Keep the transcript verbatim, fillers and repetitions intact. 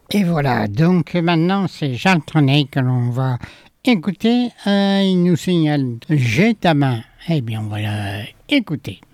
Et voilà, donc maintenant c'est Jean Trenet que l'on va écouter. Euh, il nous signale « J'ai ta main ». Eh bien, on va l'écouter.